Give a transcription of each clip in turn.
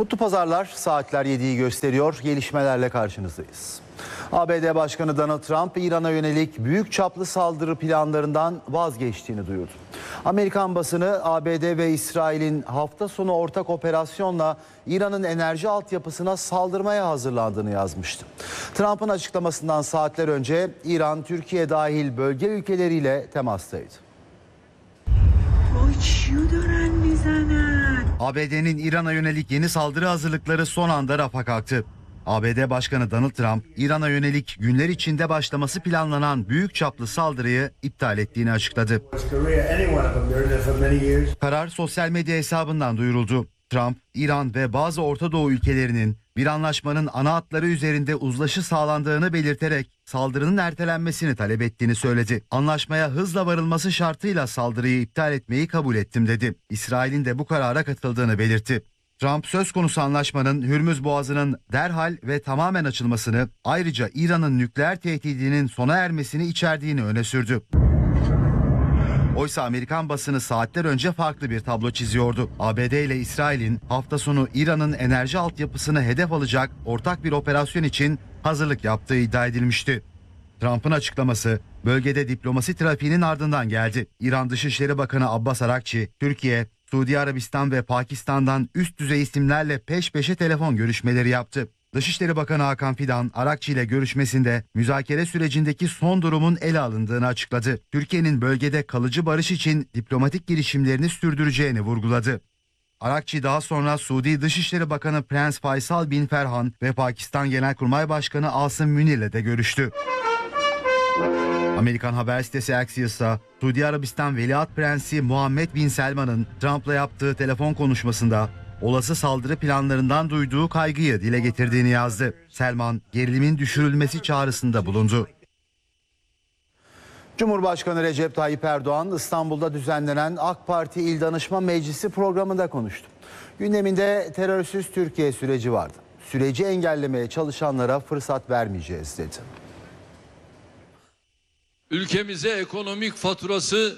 Mutlu pazarlar, saatler 7'yi gösteriyor. Gelişmelerle karşınızdayız. ABD Başkanı Donald Trump, İran'a yönelik büyük çaplı saldırı planlarından vazgeçtiğini duyurdu. Amerikan basını ABD ve İsrail'in hafta sonu ortak operasyonla İran'ın enerji altyapısına saldırmaya hazırlandığını yazmıştı. Trump'ın açıklamasından saatler önce İran, Türkiye dahil bölge ülkeleriyle temastaydı. ABD'nin İran'a yönelik yeni saldırı hazırlıkları son anda rafa kalktı. ABD Başkanı Donald Trump, İran'a yönelik günler içinde başlaması planlanan büyük çaplı saldırıyı iptal ettiğini açıkladı. Karar sosyal medya hesabından duyuruldu. Trump, İran ve bazı Orta Doğu ülkelerinin bir anlaşmanın ana hatları üzerinde uzlaşı sağlandığını belirterek saldırının ertelenmesini talep ettiğini söyledi. Anlaşmaya hızla varılması şartıyla saldırıyı iptal etmeyi kabul ettim dedi. İsrail'in de bu karara katıldığını belirtti. Trump söz konusu anlaşmanın Hürmüz Boğazı'nın derhal ve tamamen açılmasını, ayrıca İran'ın nükleer tehdidinin sona ermesini içerdiğini öne sürdü. Oysa Amerikan basını saatler önce farklı bir tablo çiziyordu. ABD ile İsrail'in hafta sonu İran'ın enerji altyapısını hedef alacak ortak bir operasyon için hazırlık yaptığı iddia edilmişti. Trump'ın açıklaması bölgede diplomasi trafiğinin ardından geldi. İran Dışişleri Bakanı Abbas Arakçi, Türkiye, Suudi Arabistan ve Pakistan'dan üst düzey isimlerle peş peşe telefon görüşmeleri yaptı. Dışişleri Bakanı Hakan Fidan, Arakçi ile görüşmesinde müzakere sürecindeki son durumun ele alındığını açıkladı. Türkiye'nin bölgede kalıcı barış için diplomatik girişimlerini sürdüreceğini vurguladı. Arakçi daha sonra Suudi Dışişleri Bakanı Prens Faysal bin Ferhan ve Pakistan Genelkurmay Başkanı Asım Münir'le de görüştü. Amerikan haber sitesi Axios'a Suudi Arabistan Veliaht Prensi Muhammed bin Selman'ın Trump'la yaptığı telefon konuşmasında olası saldırı planlarından duyduğu kaygıyı dile getirdiğini yazdı. Selman, gerilimin düşürülmesi çağrısında bulundu. Cumhurbaşkanı Recep Tayyip Erdoğan, İstanbul'da düzenlenen AK Parti İl Danışma Meclisi programında konuştu. Gündeminde terörsüz Türkiye süreci vardı. Süreci engellemeye çalışanlara fırsat vermeyeceğiz dedi. Ülkemize ekonomik faturası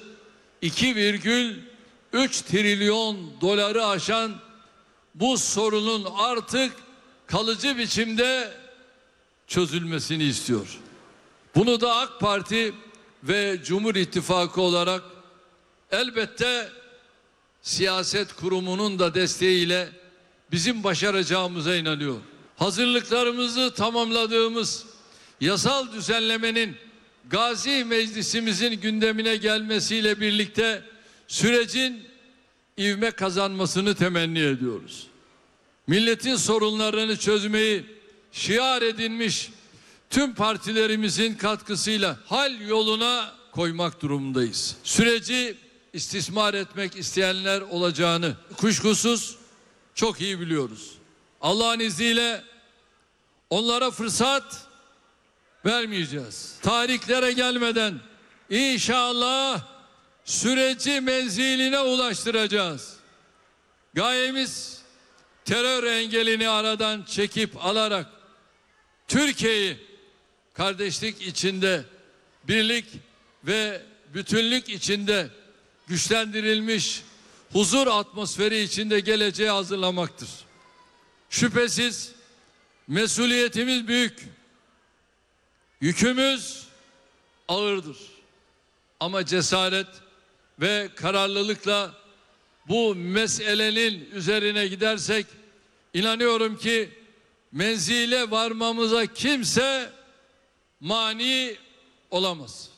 2,3 trilyon doları aşan bu sorunun artık kalıcı biçimde çözülmesini istiyor. Bunu da AK Parti ve Cumhur İttifakı olarak elbette siyaset kurumunun da desteğiyle bizim başaracağımıza inanıyor. Hazırlıklarımızı tamamladığımız yasal düzenlemenin Gazi Meclisimizin gündemine gelmesiyle birlikte sürecin ivme kazanmasını temenni ediyoruz. Milletin sorunlarını çözmeyi şiar edinmiş tüm partilerimizin katkısıyla hal yoluna koymak durumundayız. Süreci istismar etmek isteyenler olacağını kuşkusuz çok iyi biliyoruz. Allah'ın izniyle onlara fırsat vermeyeceğiz. Tarihlere gelmeden inşallah süreci menziline ulaştıracağız. Gayemiz terör engelini aradan çekip alarak Türkiye'yi kardeşlik içinde, birlik ve bütünlük içinde güçlendirilmiş huzur atmosferi içinde geleceğe hazırlamaktır. Şüphesiz mesuliyetimiz büyük. Yükümüz ağırdır. Ama cesaret ve kararlılıkla bu meselenin üzerine gidersek inanıyorum ki menzile varmamıza kimse mani olamaz.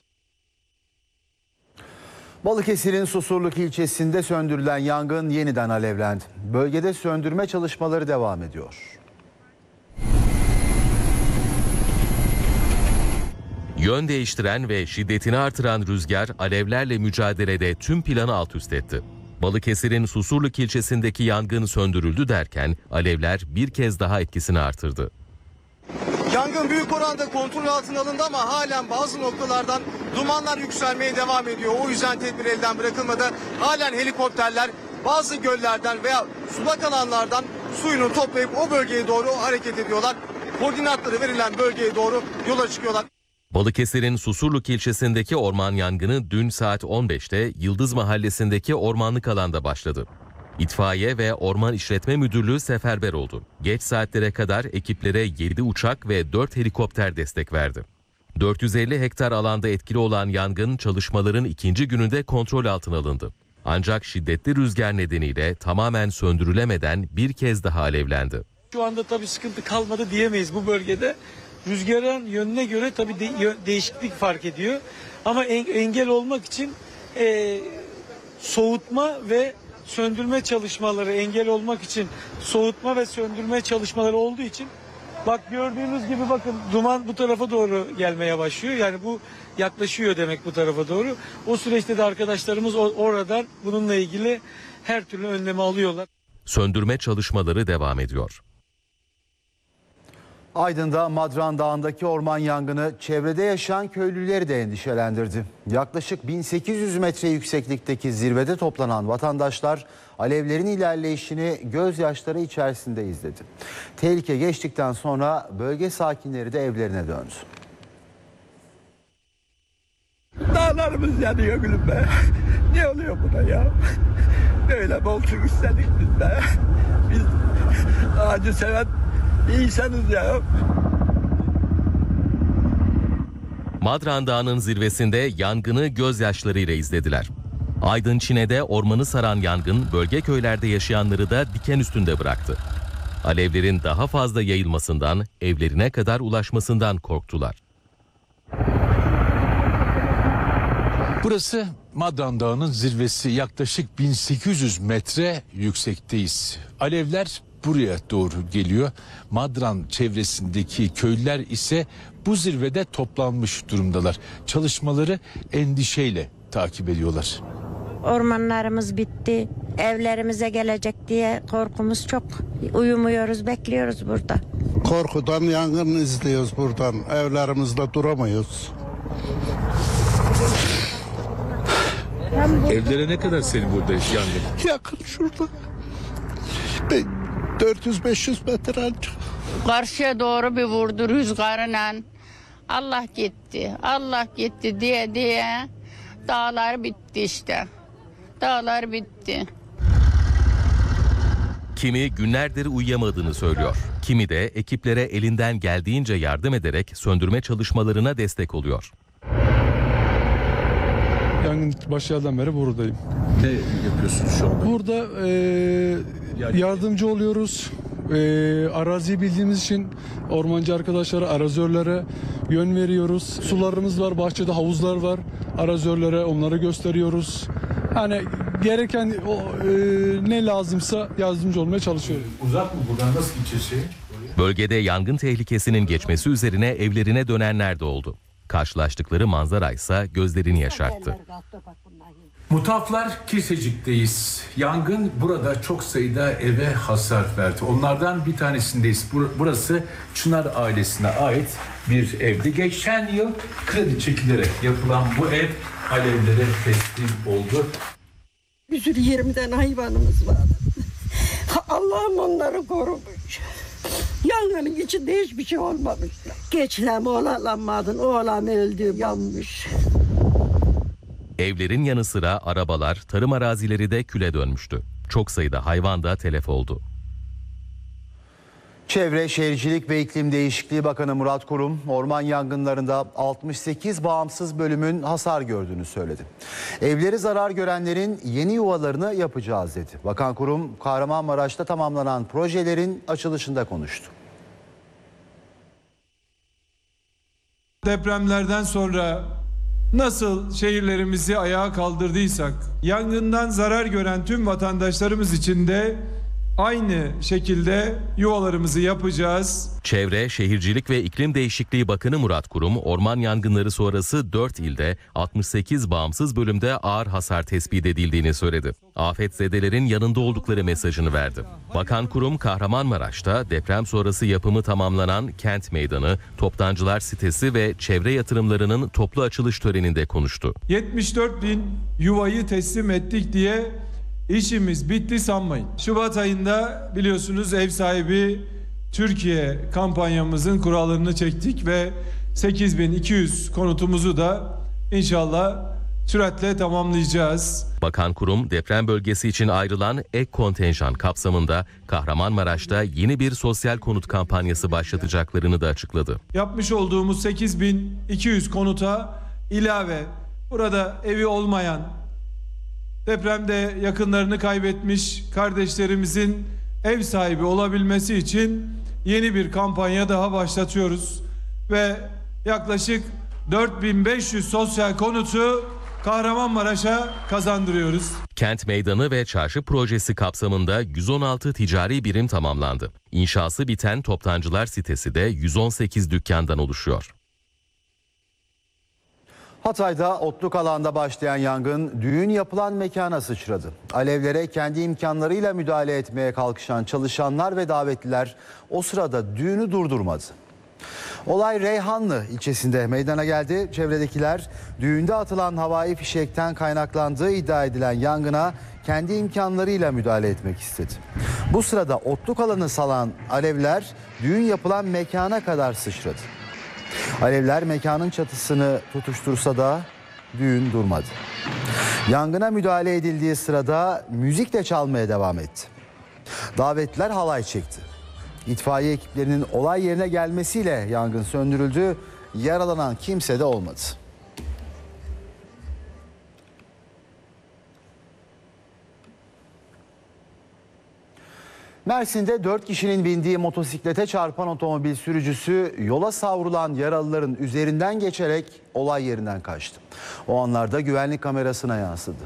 Balıkesir'in Susurluk ilçesinde söndürülen yangın yeniden alevlendi. Bölgede söndürme çalışmaları devam ediyor. Yön değiştiren ve şiddetini artıran rüzgar alevlerle mücadelede tüm planı alt üst etti. Balıkesir'in Susurluk ilçesindeki yangın söndürüldü derken alevler bir kez daha etkisini artırdı. Yangın büyük oranda kontrol altına alındı ama halen bazı noktalardan dumanlar yükselmeye devam ediyor. O yüzden tedbir elden bırakılmadı. Halen helikopterler bazı göllerden veya sulak alanlardan suyunu toplayıp o bölgeye doğru hareket ediyorlar. Koordinatları verilen bölgeye doğru yola çıkıyorlar. Balıkesir'in Susurluk ilçesindeki orman yangını dün saat 15'te Yıldız Mahallesi'ndeki ormanlık alanda başladı. İtfaiye ve Orman İşletme Müdürlüğü seferber oldu. Geç saatlere kadar ekiplere 7 uçak ve 4 helikopter destek verdi. 450 hektar alanda etkili olan yangın çalışmaların ikinci gününde kontrol altına alındı. Ancak şiddetli rüzgar nedeniyle tamamen söndürülemeden bir kez daha alevlendi. Şu anda tabii sıkıntı kalmadı diyemeyiz bu bölgede. Rüzgarın yönüne göre tabii değişiklik fark ediyor. Ama engel olmak için soğutma ve söndürme çalışmaları, engel olmak için soğutma ve söndürme çalışmaları olduğu için bak gördüğünüz gibi bakın duman bu tarafa doğru gelmeye başlıyor. Yani bu yaklaşıyor demek bu tarafa doğru. O süreçte de arkadaşlarımız oradan bununla ilgili her türlü önlemi alıyorlar. Söndürme çalışmaları devam ediyor. Aydın'da Madran Dağı'ndaki orman yangını çevrede yaşayan köylüleri de endişelendirdi. Yaklaşık 1800 metre yükseklikteki zirvede toplanan vatandaşlar alevlerin ilerleyişini gözyaşları içerisinde izledi. Tehlike geçtikten sonra bölge sakinleri de evlerine döndü. Dağlarımız yanıyor gülüm be. Ne oluyor buna ya? Böyle bolçuk istedik biz de. Biz ağacı seven insanız ya. Madran Dağı'nın zirvesinde yangını gözyaşlarıyla izlediler. Aydın Çine'de ormanı saran yangın bölge köylerde yaşayanları da diken üstünde bıraktı. Alevlerin daha fazla yayılmasından, evlerine kadar ulaşmasından korktular. Burası Madran Dağı'nın zirvesi, yaklaşık 1800 metre yüksekteyiz. Alevler buraya doğru geliyor. Madran çevresindeki köylüler ise bu zirvede toplanmış durumdalar. Çalışmaları endişeyle takip ediyorlar. Ormanlarımız bitti. Evlerimize gelecek diye korkumuz çok. Uyumuyoruz, bekliyoruz burada. Korkudan yangın izliyoruz buradan. Evlerimizde duramıyoruz. Evlere ne kadar senin burada yangın? Yakın şurada. 400-500 metre ancak. Karşıya doğru bir vurdu rüzgarla. Allah gitti, Allah gitti diye dağlar bitti işte. Dağlar bitti. Kimi günlerdir uyuyamadığını söylüyor. Kimi de ekiplere elinden geldiğince yardım ederek söndürme çalışmalarına destek oluyor. Yangın başlayandan beri buradayım. Ne yapıyorsunuz şu anda? Burada yardımcı oluyoruz. Araziyi bildiğimiz için ormancı arkadaşlara, arazörlere yön veriyoruz. Sularımız var, bahçede havuzlar var. Arazörlere onları gösteriyoruz. Yani gereken ne lazımsa yardımcı olmaya çalışıyoruz. Uzak mı buradan, nasıl gideceğiz? Bölgede yangın tehlikesinin geçmesi üzerine evlerine dönenler de oldu. Karşılaştıkları manzara ise gözlerini yaşarttı. Mutaflar Kirsecik'teyiz. Yangın burada çok sayıda eve hasar verdi. Onlardan bir tanesindeyiz. Burası Çınar ailesine ait bir evdi. Geçen yıl kredi çekilerek yapılan bu ev alevlere teslim oldu. Bir sürü 20 tane hayvanımız var. Allah'ım onları korumuş. Yangının içinde hiçbir şey olmamış. Geçlem oğlanmadın, oğlan öldü, yanmış. Evlerin yanı sıra arabalar, tarım arazileri de küle dönmüştü. Çok sayıda hayvan da telef oldu. Çevre, Şehircilik ve İklim Değişikliği Bakanı Murat Kurum, orman yangınlarında 68 bağımsız bölümün hasar gördüğünü söyledi. Evleri zarar görenlerin yeni yuvalarını yapacağız dedi. Bakan Kurum, Kahramanmaraş'ta tamamlanan projelerin açılışında konuştu. Depremlerden sonra nasıl şehirlerimizi ayağa kaldırdıysak, yangından zarar gören tüm vatandaşlarımız için de aynı şekilde yuvalarımızı yapacağız. Çevre, Şehircilik ve İklim Değişikliği Bakanı Murat Kurum, orman yangınları sonrası 4 ilde 68 bağımsız bölümde ağır hasar tespit edildiğini söyledi. Afetzedelerin yanında oldukları mesajını verdi. Bakan Kurum, Kahramanmaraş'ta deprem sonrası yapımı tamamlanan Kent Meydanı, Toptancılar Sitesi ve çevre yatırımlarının toplu açılış töreninde konuştu. 74 bin yuvayı teslim ettik diye İşimiz bitti sanmayın. Şubat ayında biliyorsunuz ev sahibi Türkiye kampanyamızın kurallarını çektik ve 8200 konutumuzu da inşallah süratle tamamlayacağız. Bakan kurum deprem bölgesi için ayrılan ek kontenjan kapsamında Kahramanmaraş'ta yeni bir sosyal konut kampanyası başlatacaklarını da açıkladı. Yapmış olduğumuz 8.200 konuta ilave burada evi olmayan, depremde yakınlarını kaybetmiş kardeşlerimizin ev sahibi olabilmesi için yeni bir kampanya daha başlatıyoruz. Ve yaklaşık 4.500 sosyal konutu Kahramanmaraş'a kazandırıyoruz. Kent Meydanı ve Çarşı projesi kapsamında 116 ticari birim tamamlandı. İnşası biten Toptancılar sitesi de 118 dükkandan oluşuyor. Hatay'da otluk alanda başlayan yangın düğün yapılan mekana sıçradı. Alevlere kendi imkanlarıyla müdahale etmeye kalkışan çalışanlar ve davetliler o sırada düğünü durdurmadı. Olay Reyhanlı ilçesinde meydana geldi. Çevredekiler düğünde atılan havai fişekten kaynaklandığı iddia edilen yangına kendi imkanlarıyla müdahale etmek istedi. Bu sırada otluk alanı salan alevler düğün yapılan mekana kadar sıçradı. Alevler mekanın çatısını tutuştursa da düğün durmadı. Yangına müdahale edildiği sırada müzik de çalmaya devam etti. Davetliler halay çekti. İtfaiye ekiplerinin olay yerine gelmesiyle yangın söndürüldü. Yaralanan kimse de olmadı. Mersin'de 4 kişinin bindiği motosiklete çarpan otomobil sürücüsü yola savrulan yaralıların üzerinden geçerek olay yerinden kaçtı. O anlarda güvenlik kamerasına yansıdı.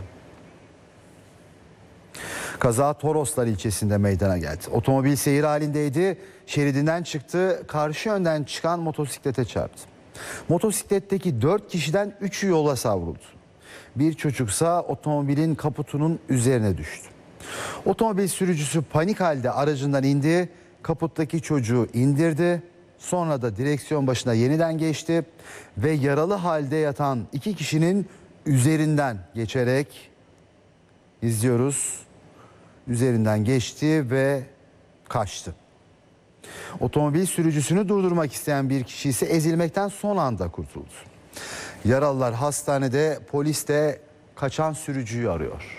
Kaza Toroslar ilçesinde meydana geldi. Otomobil seyir halindeydi. Şeridinden çıktı. Karşı yönden çıkan motosiklete çarptı. Motosikletteki 4 kişiden 3'ü yola savruldu. Bir çocuksa otomobilin kaputunun üzerine düştü. Otomobil sürücüsü panik halde aracından indi. Kaputtaki çocuğu indirdi. Sonra da direksiyon başına yeniden geçti. Ve yaralı halde yatan 2 kişinin üzerinden geçerek izliyoruz. Üzerinden geçti ve kaçtı. Otomobil sürücüsünü durdurmak isteyen bir kişi ise ezilmekten son anda kurtuldu. Yaralılar hastanede, polis de kaçan sürücüyü arıyor.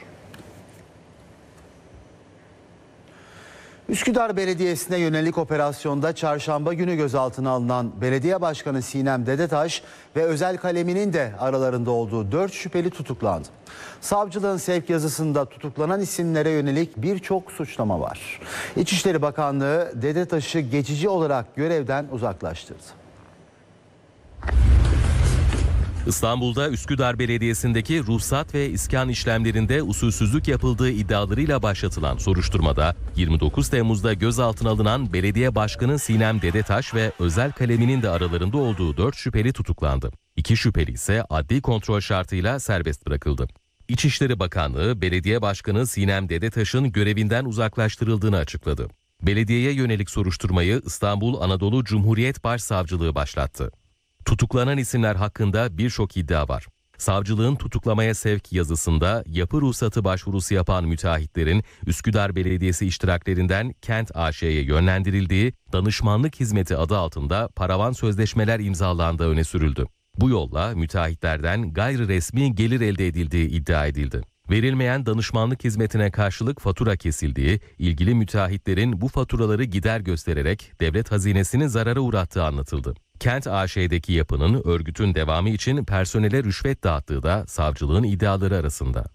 Üsküdar Belediyesi'ne yönelik operasyonda çarşamba günü gözaltına alınan Belediye Başkanı Sinem Dedetaş ve özel kaleminin de aralarında olduğu 4 şüpheli tutuklandı. Savcılığın sevk yazısında tutuklanan isimlere yönelik birçok suçlama var. İçişleri Bakanlığı Dedetaş'ı geçici olarak görevden uzaklaştırdı. İstanbul'da Üsküdar Belediyesi'ndeki ruhsat ve iskan işlemlerinde usulsüzlük yapıldığı iddialarıyla başlatılan soruşturmada 29 Temmuz'da gözaltına alınan Belediye Başkanı Sinem Dedetaş ve özel kaleminin de aralarında olduğu 4 şüpheli tutuklandı. 2 şüpheli ise adli kontrol şartıyla serbest bırakıldı. İçişleri Bakanlığı Belediye Başkanı Sinem Dedetaş'ın görevinden uzaklaştırıldığını açıkladı. Belediyeye yönelik soruşturmayı İstanbul Anadolu Cumhuriyet Başsavcılığı başlattı. Tutuklanan isimler hakkında birçok iddia var. Savcılığın tutuklamaya sevk yazısında yapı ruhsatı başvurusu yapan müteahhitlerin Üsküdar Belediyesi iştiraklerinden Kent AŞ'ye yönlendirildiği danışmanlık hizmeti adı altında paravan sözleşmeler imzalandığı öne sürüldü. Bu yolla müteahhitlerden gayri resmi gelir elde edildiği iddia edildi. Verilmeyen danışmanlık hizmetine karşılık fatura kesildiği, ilgili müteahhitlerin bu faturaları gider göstererek devlet hazinesini zarara uğrattığı anlatıldı. Kent AŞ'deki yapının örgütün devamı için personele rüşvet dağıttığı da savcılığın iddiaları arasında.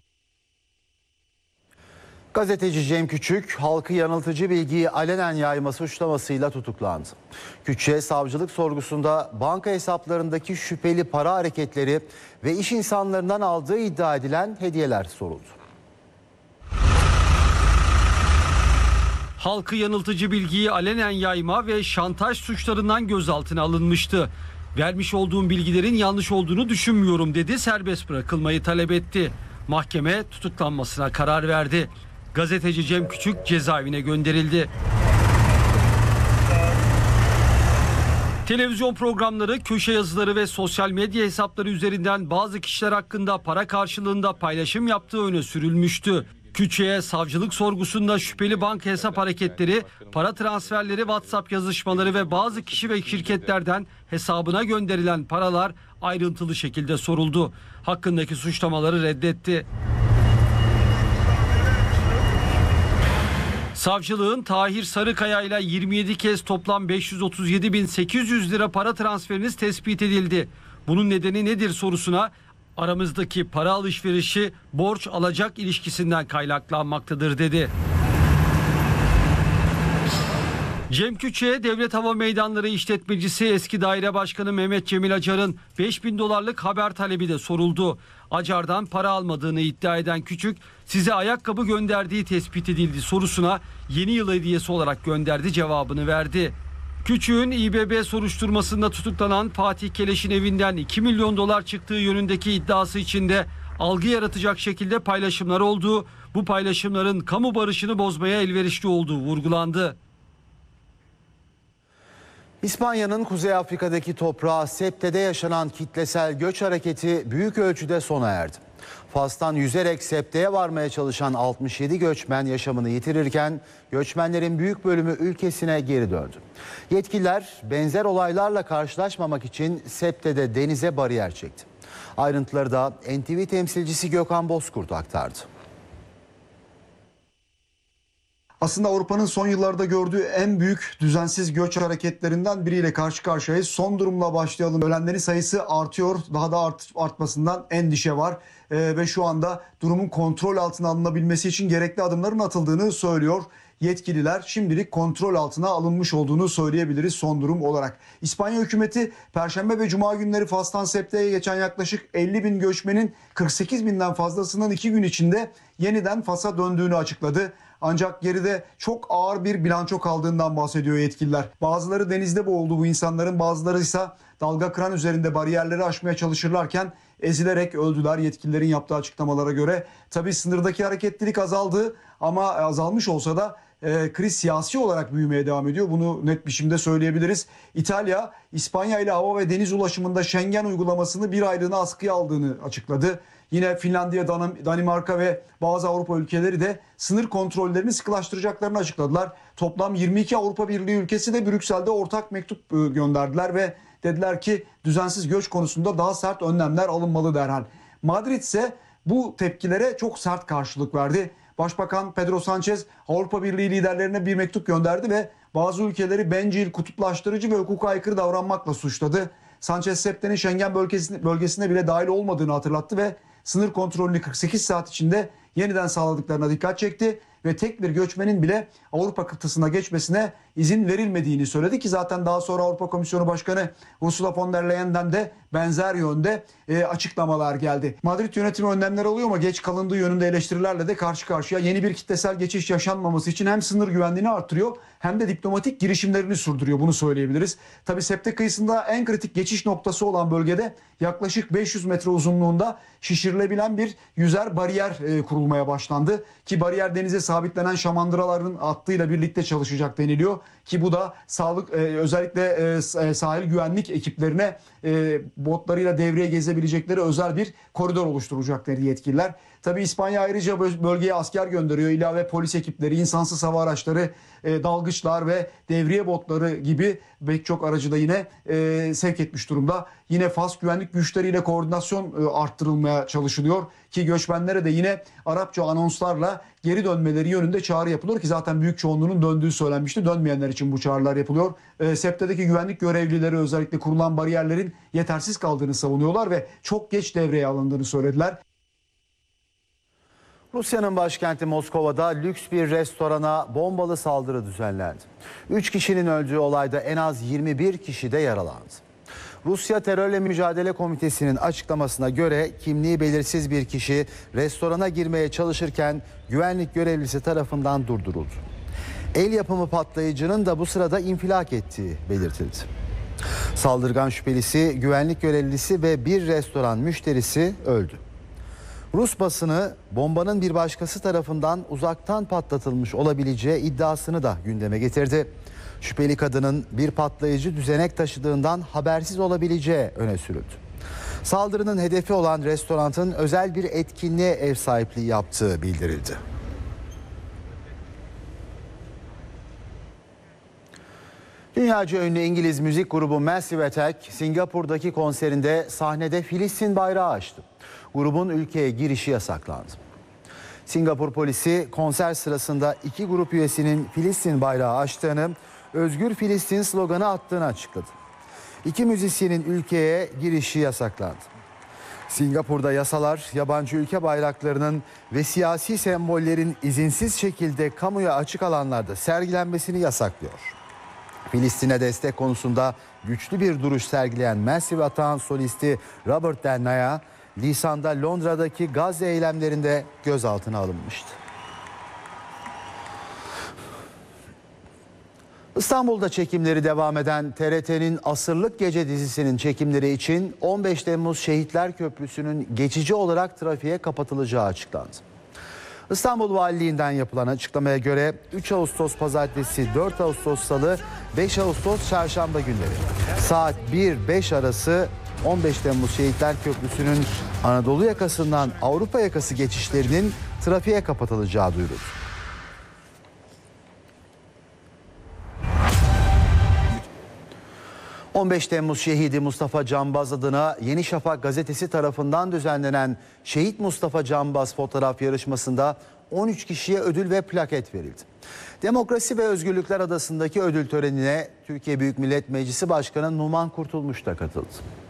Gazeteci Cem Küçük, halkı yanıltıcı bilgiyi alenen yayma suçlamasıyla tutuklandı. Küçük'e savcılık sorgusunda banka hesaplarındaki şüpheli para hareketleri ve iş insanlarından aldığı iddia edilen hediyeler soruldu. Halkı yanıltıcı bilgiyi alenen yayma ve şantaj suçlarından gözaltına alınmıştı. Vermiş olduğum bilgilerin yanlış olduğunu düşünmüyorum dedi, serbest bırakılmayı talep etti. Mahkeme tutuklanmasına karar verdi. Gazeteci Cem Küçük cezaevine gönderildi. Televizyon programları, köşe yazıları ve sosyal medya hesapları üzerinden bazı kişiler hakkında para karşılığında paylaşım yaptığı öne sürülmüştü. Küçük'e savcılık sorgusunda şüpheli banka hesap hareketleri, para transferleri, WhatsApp yazışmaları ve bazı kişi ve şirketlerden hesabına gönderilen paralar ayrıntılı şekilde soruldu. Hakkındaki suçlamaları reddetti. Savcılığın Tahir Sarıkaya ile 27 kez toplam 537.800 lira para transferiniz tespit edildi. Bunun nedeni nedir sorusuna aramızdaki para alışverişi borç alacak ilişkisinden kaynaklanmaktadır dedi. Cem Küçük'e Devlet Hava Meydanları işletmecisi eski daire başkanı Mehmet Cemil Acar'ın 5.000 dolarlık haber talebi de soruldu. Acar'dan para almadığını iddia eden Küçük, size ayakkabı gönderdiği tespit edildi sorusuna yeni yıl hediyesi olarak gönderdi cevabını verdi. Küçük'ün İBB soruşturmasında tutuklanan Fatih Keleş'in evinden 2 milyon dolar çıktığı yönündeki iddiası içinde algı yaratacak şekilde paylaşımlar olduğu, bu paylaşımların kamu barışını bozmaya elverişli olduğu vurgulandı. İspanya'nın Kuzey Afrika'daki toprağı Septe'de yaşanan kitlesel göç hareketi büyük ölçüde sona erdi. Fas'tan yüzerek Septe'ye varmaya çalışan 67 göçmen yaşamını yitirirken göçmenlerin büyük bölümü ülkesine geri döndü. Yetkililer benzer olaylarla karşılaşmamak için Septe'de denize bariyer çekti. Ayrıntıları da NTV temsilcisi Gökhan Bozkurt aktardı. Aslında Avrupa'nın son yıllarda gördüğü en büyük düzensiz göç hareketlerinden biriyle karşı karşıyayız. Son durumla başlayalım. Ölenlerin sayısı artıyor. Daha da artmasından endişe var. Ve şu anda durumun kontrol altına alınabilmesi için gerekli adımların atıldığını söylüyor yetkililer. Şimdilik kontrol altına alınmış olduğunu söyleyebiliriz son durum olarak. İspanya hükümeti Perşembe ve Cuma günleri Fas'tan Septe'ye geçen yaklaşık 50 bin göçmenin 48 binden fazlasının 2 gün içinde yeniden Fas'a döndüğünü açıkladı. Ancak geride çok ağır bir bilanço kaldığından bahsediyor yetkililer. Bazıları denizde boğuldu bu insanların, bazıları ise dalga kıran üzerinde bariyerleri aşmaya çalışırlarken ezilerek öldüler yetkililerin yaptığı açıklamalara göre. Tabii sınırdaki hareketlilik azaldı ama azalmış olsa da kriz siyasi olarak büyümeye devam ediyor. Bunu net biçimde söyleyebiliriz. İtalya, İspanya ile hava ve deniz ulaşımında Schengen uygulamasını bir aylığına askıya aldığını açıkladı. Yine Finlandiya, Danimarka ve bazı Avrupa ülkeleri de sınır kontrollerini sıkılaştıracaklarını açıkladılar. Toplam 22 Avrupa Birliği ülkesi de Brüksel'de ortak mektup gönderdiler ve dediler ki düzensiz göç konusunda daha sert önlemler alınmalı derhal. Madrid ise bu tepkilere çok sert karşılık verdi. Başbakan Pedro Sanchez Avrupa Birliği liderlerine bir mektup gönderdi ve bazı ülkeleri bencil, kutuplaştırıcı ve hukuka aykırı davranmakla suçladı. Sanchez Septe'nin Schengen bölgesine bile dahil olmadığını hatırlattı ve sınır kontrolünü 48 saat içinde yeniden sağladıklarına dikkat çekti ve tek bir göçmenin bile Avrupa kıtasına geçmesine izin verilmediğini söyledi ki zaten daha sonra Avrupa Komisyonu Başkanı Ursula von der Leyen'den de benzer yönde açıklamalar geldi. Madrid yönetimi önlemler alıyor ama geç kalındığı yönünde eleştirilerle de karşı karşıya. Yeni bir kitlesel geçiş yaşanmaması için hem sınır güvenliğini artırıyor hem de diplomatik girişimlerini sürdürüyor, bunu söyleyebiliriz. Tabii Septe kıyısında en kritik geçiş noktası olan bölgede yaklaşık 500 metre uzunluğunda şişirilebilen bir yüzer bariyer kurulmaya başlandı. Ki bariyer denize sabitlenen şamandıraların hattıyla birlikte çalışacak deniliyor. Ki bu da sağlık özellikle sahil güvenlik ekiplerine botlarıyla devreye gezebilecekleri özel bir koridor oluşturacak dedi yetkililer. Tabii İspanya ayrıca bölgeye asker gönderiyor. İlave polis ekipleri, insansız hava araçları, dalgıçlar ve devriye botları gibi pek çok aracı da yine sevk etmiş durumda. Yine Fas güvenlik güçleriyle koordinasyon arttırılmaya çalışılıyor ki göçmenlere de yine Arapça anonslarla geri dönmeleri yönünde çağrı yapılıyor ki zaten büyük çoğunluğunun döndüğü söylenmişti. Dönmeyenler için bu çağrılar yapılıyor. Septe'deki güvenlik görevlileri özellikle kurulan bariyerlerin yetersiz kaldığını savunuyorlar ve çok geç devreye alındığını söylediler. Rusya'nın başkenti Moskova'da lüks bir restorana bombalı saldırı düzenlendi. 3 kişinin öldüğü olayda en az 21 kişi de yaralandı. Rusya Terörle Mücadele Komitesi'nin açıklamasına göre kimliği belirsiz bir kişi restorana girmeye çalışırken güvenlik görevlisi tarafından durduruldu. El yapımı patlayıcının da bu sırada infilak ettiği belirtildi. Saldırgan şüphelisi, güvenlik görevlisi ve bir restoran müşterisi öldü. Rus basını bombanın bir başkası tarafından uzaktan patlatılmış olabileceği iddiasını da gündeme getirdi. Şüpheli kadının bir patlayıcı düzenek taşıdığından habersiz olabileceği öne sürüldü. Saldırının hedefi olan restoranın özel bir etkinliğe ev sahipliği yaptığı bildirildi. Dünyaca ünlü İngiliz müzik grubu Massive Attack, Singapur'daki konserinde sahnede Filistin bayrağı açtı. Grubun ülkeye girişi yasaklandı. Singapur polisi konser sırasında iki grup üyesinin Filistin bayrağı açtığını, Özgür Filistin sloganı attığını açıkladı. İki müzisyenin ülkeye girişi yasaklandı. Singapur'da yasalar yabancı ülke bayraklarının ve siyasi sembollerin izinsiz şekilde kamuya açık alanlarda sergilenmesini yasaklıyor. Filistin'e destek konusunda güçlü bir duruş sergileyen Massive Attack'ın solisti Robert Dennaya, Nisan'da Londra'daki Gazze eylemlerinde gözaltına alınmıştı. İstanbul'da çekimleri devam eden TRT'nin Asırlık Gece dizisinin çekimleri için 15 Temmuz Şehitler Köprüsü'nün geçici olarak trafiğe kapatılacağı açıklandı. İstanbul Valiliğinden yapılan açıklamaya göre 3 Ağustos Pazartesi, 4 Ağustos Salı, 5 Ağustos Çarşamba günleri saat 1-5 arası 15 Temmuz Şehitler Köprüsü'nün Anadolu yakasından Avrupa yakası geçişlerinin trafiğe kapatılacağı duyuruldu. ...15 Temmuz şehidi Mustafa Canbaz adına Yeni Şafak gazetesi tarafından düzenlenen Şehit Mustafa Canbaz fotoğraf yarışmasında 13 kişiye ödül ve plaket verildi. Demokrasi ve Özgürlükler Adası'ndaki ödül törenine Türkiye Büyük Millet Meclisi Başkanı Numan Kurtulmuş da katıldı.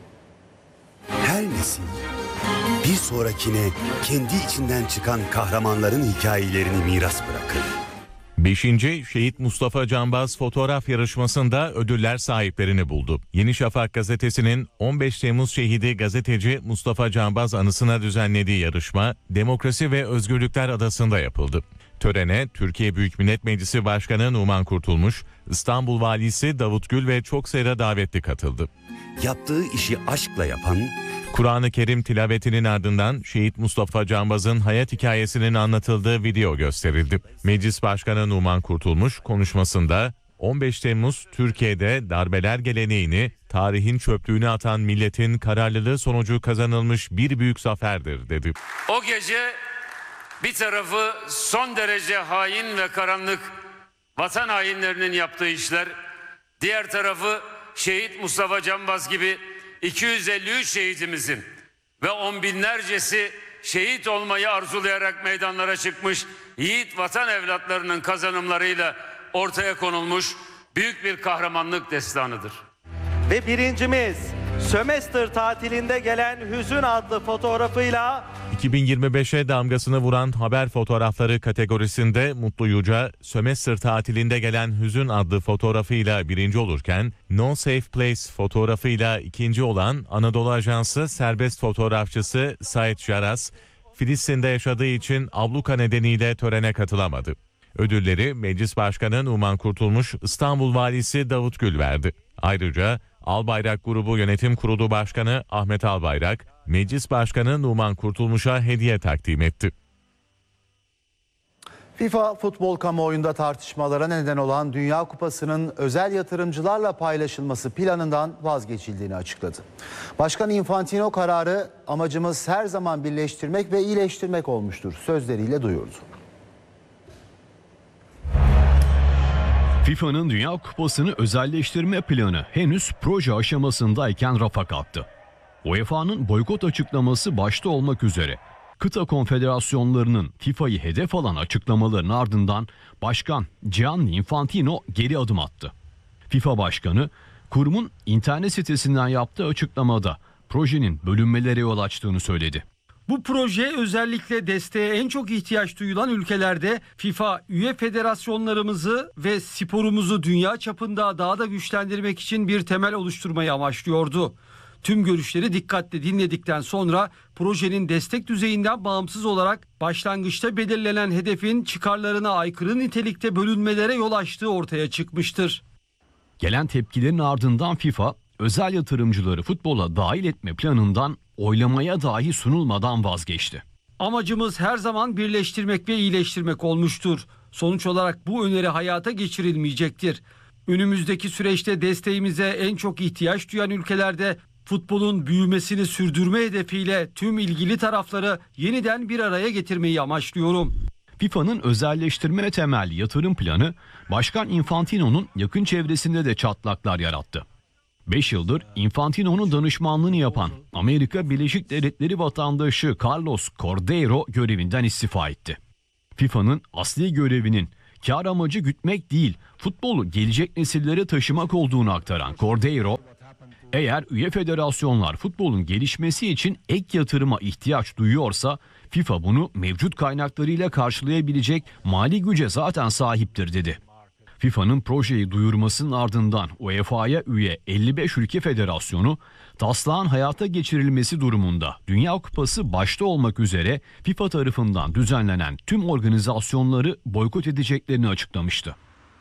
Her nesil bir sonrakine kendi içinden çıkan kahramanların hikayelerini miras bırakır. 5. Şehit Mustafa Canbaz fotoğraf yarışmasında ödüller sahiplerini buldu. Yeni Şafak gazetesinin 15 Temmuz şehidi gazeteci Mustafa Canbaz anısına düzenlediği yarışma Demokrasi ve Özgürlükler Adası'nda yapıldı. Törene Türkiye Büyük Millet Meclisi Başkanı Numan Kurtulmuş, İstanbul Valisi Davut Gül ve çok sayıda davetli katıldı. Yaptığı işi aşkla yapan, Kur'an-ı Kerim tilavetinin ardından Şehit Mustafa Canbaz'ın hayat hikayesinin anlatıldığı video gösterildi. Meclis Başkanı Numan Kurtulmuş konuşmasında 15 Temmuz Türkiye'de darbeler geleneğini, tarihin çöplüğüne atan milletin kararlılığı sonucu kazanılmış bir büyük zaferdir dedi. O gece bir tarafı son derece hain ve karanlık vatan hainlerinin yaptığı işler, diğer tarafı Şehit Mustafa Canbaz gibi 253 şehitimizin ve on binlercesi şehit olmayı arzulayarak meydanlara çıkmış yiğit vatan evlatlarının kazanımlarıyla ortaya konulmuş büyük bir kahramanlık destanıdır. Ve birincimiz sömestr tatilinde gelen hüzün adlı fotoğrafıyla 2025'e damgasını vuran haber fotoğrafları kategorisinde Mutlu Yüce, sömestr tatilinde gelen hüzün adlı fotoğrafıyla birinci olurken, No Safe Place fotoğrafıyla ikinci olan Anadolu Ajansı serbest fotoğrafçısı Sait Jaras, Filistin'de yaşadığı için abluka nedeniyle törene katılamadı. Ödülleri Meclis Başkanı Numan Kurtulmuş, İstanbul Valisi Davut Gül verdi. Ayrıca Albayrak Grubu Yönetim Kurulu Başkanı Ahmet Albayrak, Meclis Başkanı Numan Kurtulmuş'a hediye takdim etti. FIFA futbol kamuoyunda tartışmalara neden olan Dünya Kupası'nın özel yatırımcılarla paylaşılması planından vazgeçildiğini açıkladı. Başkan Infantino kararı amacımız her zaman birleştirmek ve iyileştirmek olmuştur sözleriyle duyurdu. FIFA'nın Dünya Kupası'nı özelleştirme planı henüz proje aşamasındayken rafa kalktı. UEFA'nın boykot açıklaması başta olmak üzere kıta konfederasyonlarının FIFA'yı hedef alan açıklamaların ardından Başkan Gianni Infantino geri adım attı. FIFA Başkanı kurumun internet sitesinden yaptığı açıklamada projenin bölünmelere yol açtığını söyledi. Bu proje özellikle desteğe en çok ihtiyaç duyulan ülkelerde FIFA üye federasyonlarımızı ve sporumuzu dünya çapında daha da güçlendirmek için bir temel oluşturmayı amaçlıyordu. Tüm görüşleri dikkatle dinledikten sonra projenin destek düzeyinden bağımsız olarak başlangıçta belirlenen hedefin çıkarlarına aykırı nitelikte bölünmelere yol açtığı ortaya çıkmıştır. Gelen tepkilerin ardından FIFA özel yatırımcıları futbola dahil etme planından oylamaya dahi sunulmadan vazgeçti. Amacımız her zaman birleştirmek ve iyileştirmek olmuştur. Sonuç olarak bu öneri hayata geçirilmeyecektir. Önümüzdeki süreçte desteğimize en çok ihtiyaç duyan ülkelerde futbolun büyümesini sürdürme hedefiyle tüm ilgili tarafları yeniden bir araya getirmeyi amaçlıyorum. FIFA'nın özelleştirme temelli yatırım planı Başkan Infantino'nun yakın çevresinde de çatlaklar yarattı. 5 yıldır Infantino'nun danışmanlığını yapan Amerika Birleşik Devletleri vatandaşı Carlos Cordeiro görevinden istifa etti. FIFA'nın asli görevinin kar amacı gütmek değil, futbolu gelecek nesillere taşımak olduğunu aktaran Cordeiro, eğer üye federasyonlar futbolun gelişmesi için ek yatırıma ihtiyaç duyuyorsa FIFA bunu mevcut kaynaklarıyla karşılayabilecek mali güce zaten sahiptir dedi. FIFA'nın projeyi duyurmasının ardından UEFA'ya üye 55 ülke federasyonu taslağın hayata geçirilmesi durumunda Dünya Kupası başta olmak üzere FIFA tarafından düzenlenen tüm organizasyonları boykot edeceklerini açıklamıştı.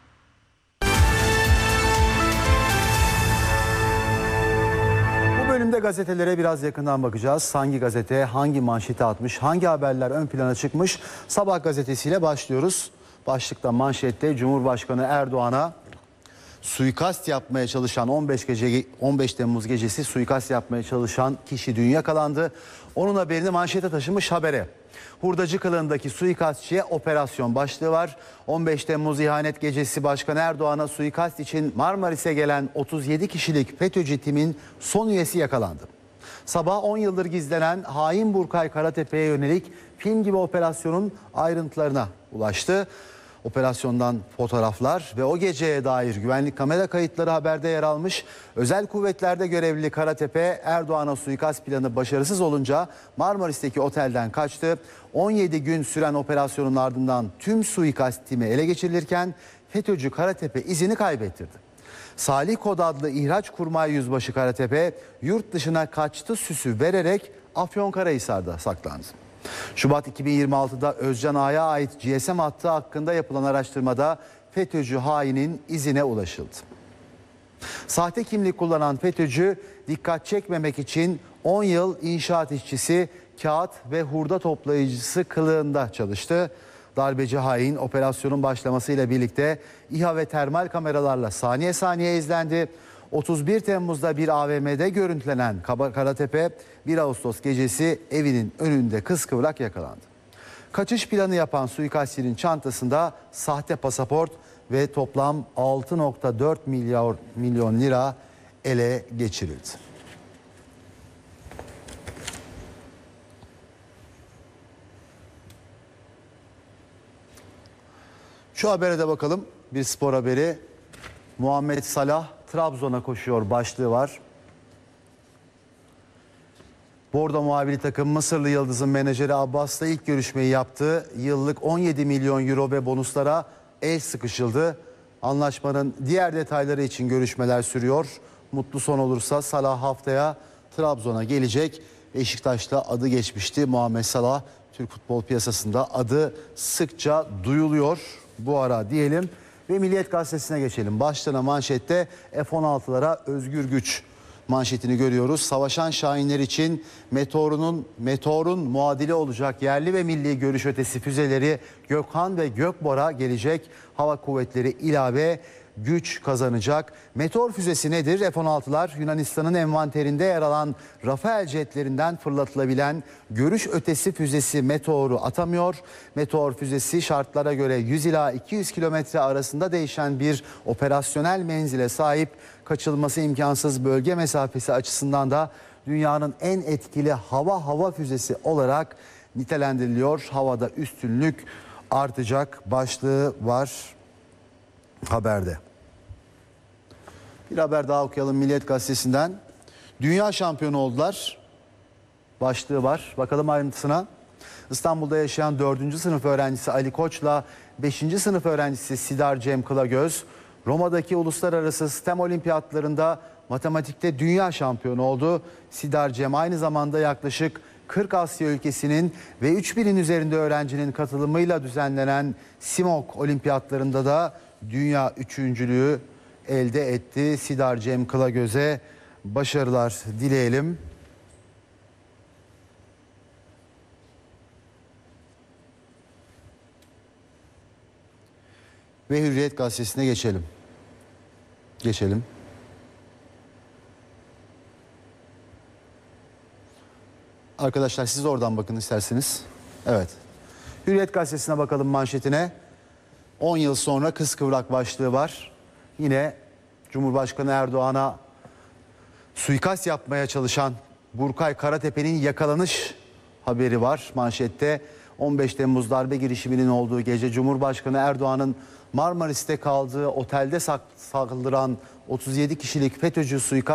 Bu bölümde gazetelere biraz yakından bakacağız. Hangi gazete hangi manşeti atmış, hangi haberler ön plana çıkmış? Sabah gazetesiyle başlıyoruz. Başlıkta manşette Cumhurbaşkanı Erdoğan'a suikast yapmaya çalışan 15 Temmuz gecesi suikast yapmaya çalışan kişi dün yakalandı. Onun haberini manşete taşımış Habere. Hurdacı kılığındaki suikastçıya operasyon başlığı var. 15 Temmuz ihanet gecesi Başkan Erdoğan'a suikast için Marmaris'e gelen 37 kişilik FETÖ'cü timin son üyesi yakalandı. Sabah 10 yıldır gizlenen hain Burkay Karatepe'ye yönelik film gibi operasyonun ayrıntılarına ulaştı. Operasyondan fotoğraflar ve o geceye dair güvenlik kamera kayıtları haberde yer almış. Özel kuvvetlerde görevli Karatepe, Erdoğan'a suikast planı başarısız olunca Marmaris'teki otelden kaçtı. 17 gün süren operasyonun ardından tüm suikast timi ele geçirilirken FETÖ'cü Karatepe izini kaybettirdi. Salih Kod adlı İhraç Kurmay Yüzbaşı Karatepe yurt dışına kaçtı süsü vererek Afyonkarahisar'da saklandı. Şubat 2026'da Özcan Ağa'ya ait GSM hattı hakkında yapılan araştırmada FETÖ'cü hainin izine ulaşıldı. Sahte kimlik kullanan FETÖ'cü dikkat çekmemek için 10 yıl inşaat işçisi, kağıt ve hurda toplayıcısı kılığında çalıştı. Darbeci hain operasyonun başlamasıyla birlikte İHA ve termal kameralarla saniye saniye izlendi. 31 Temmuz'da bir AVM'de görüntülenen Karatepe 1 Ağustos gecesi evinin önünde kıskıvrak yakalandı. Kaçış planı yapan suikastçinin çantasında sahte pasaport ve toplam 6,4 milyon lira ele geçirildi. Şu habere de bakalım, bir spor haberi. Muhammed Salah Trabzon'a koşuyor başlığı var. Bordo muhabiri takım Mısırlı Yıldız'ın menajeri Abbas'la ilk görüşmeyi yaptı. Yıllık 17 milyon euro ve bonuslara el sıkışıldı. Anlaşmanın diğer detayları için görüşmeler sürüyor. Mutlu son olursa Salah haftaya Trabzon'a gelecek. Beşiktaş'ta adı geçmişti. Muhammed Salah Türk futbol piyasasında adı sıkça duyuluyor bu ara diyelim. Ve Milliyet Gazetesi'ne geçelim. Başlığına manşette F-16'lara özgür güç manşetini görüyoruz. Savaşan şahinler için Meteor'un muadili olacak yerli ve milli görüş ötesi füzeleri Gökhan ve Gökbora gelecek. Hava kuvvetleri ilave güç kazanacak. Meteor füzesi nedir? F-16'lar Yunanistan'ın envanterinde yer alan Rafael jetlerinden fırlatılabilen görüş ötesi füzesi Meteor'u atamıyor. Meteor füzesi şartlara göre 100 ila 200 kilometre arasında değişen bir operasyonel menzile sahip. Kaçılması imkansız bölge mesafesi açısından da dünyanın en etkili hava füzesi olarak nitelendiriliyor. Havada üstünlük artacak başlığı var haberde. Bir haber daha okuyalım Milliyet Gazetesi'nden. Dünya şampiyonu oldular. Başlığı var. Bakalım ayrıntısına. İstanbul'da yaşayan 4. sınıf öğrencisi Ali Koç'la 5. sınıf öğrencisi Sidar Cem Kılagöz, Roma'daki uluslararası STEM olimpiyatlarında matematikte dünya şampiyonu oldu. Sidar Cem aynı zamanda yaklaşık 40 Asya ülkesinin ve 3000'in üzerinde öğrencinin katılımıyla düzenlenen SİMOK olimpiyatlarında da dünya üçüncülüğü elde etti. Sidar Cem Kılagöz'e başarılar dileyelim. Ve Hürriyet Gazetesi'ne geçelim. Arkadaşlar siz oradan bakın isterseniz. Evet. Hürriyet gazetesine bakalım manşetine. 10 yıl sonra kıskıvrak başlığı var. Yine Cumhurbaşkanı Erdoğan'a suikast yapmaya çalışan Burkay Karatepe'nin yakalanış haberi var manşette. 15 Temmuz darbe girişiminin olduğu gece Cumhurbaşkanı Erdoğan'ın Marmaris'te kaldığı otelde saldıran 37 kişilik FETÖ'cü suikast